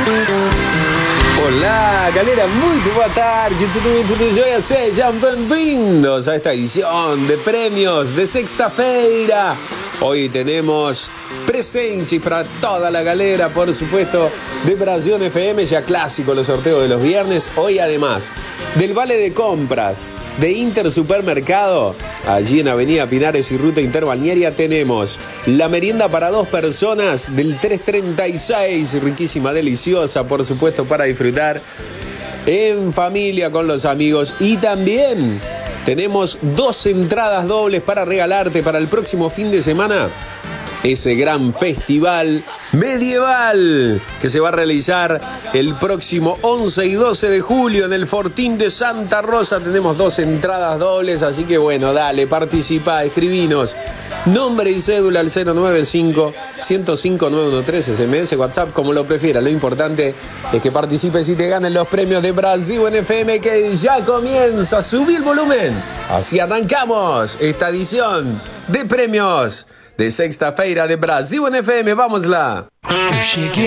Olá, galera, muito boa tarde, tudo bem, tudo jóia? Sejam bem-vindos a esta edición de premios de sexta-feira. Hoy tenemos presente para toda la galera, por supuesto, de Brasil FM, ya clásico los sorteos de los viernes. Hoy además del vale de compras de Intersupermercado, allí en Avenida Pinares y Ruta Interbalnearia, tenemos la merienda para 2 personas del 336, riquísima, deliciosa, por supuesto, para disfrutar en familia con los amigos. Y también tenemos 2 entradas dobles para regalarte para el próximo fin de semana. Ese gran festival medieval que se va a realizar el próximo 11 y 12 de julio en el Fortín de Santa Rosa. Tenemos 2 entradas dobles, así que bueno, dale, participa, escribinos nombre y cédula al 095-105-913, SMS, WhatsApp, como lo prefieras. Lo importante es que participes y te ganen los premios de Brasil FM, que ya comienza a subir el volumen. Así arrancamos esta edición de premios de sexta-feira de Brasil FM. Vamos lá!